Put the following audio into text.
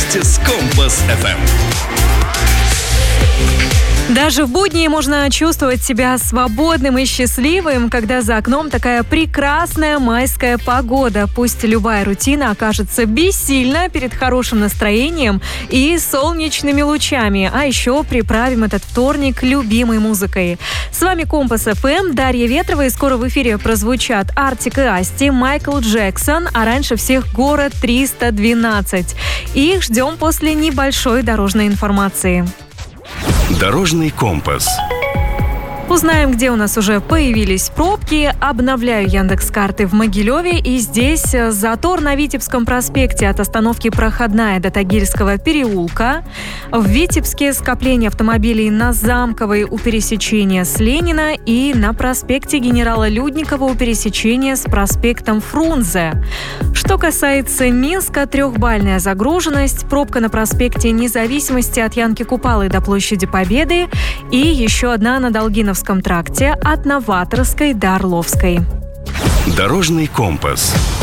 вместе с Компас ФМ. Даже в будни можно чувствовать себя свободным и счастливым, когда за окном такая прекрасная майская погода. Пусть любая рутина окажется бессильна перед хорошим настроением и солнечными лучами. А еще приправим этот вторник любимой музыкой. С вами Компас ФМ, Дарья Ветрова, и скоро в эфире прозвучат Артик и Асти, Майкл Джексон, а раньше всех Город 312. Их ждем после небольшой дорожной информации. Дорожный компас. Узнаем, где у нас уже появились пробки. Обновляю Яндекс.Карты в Могилеве. И здесь затор на Витебском проспекте от остановки Проходная до Тагильского переулка. В Витебске скопление автомобилей на Замковой у пересечения с Ленина и на проспекте Генерала Людникова у пересечения с проспектом Фрунзе. Что касается Минска, трехбальная загруженность. Пробка на проспекте Независимости от Янки Купалы до площади Победы. И еще одна на Долгиновском тракте от Новаторской до Орловской. Дорожный компас.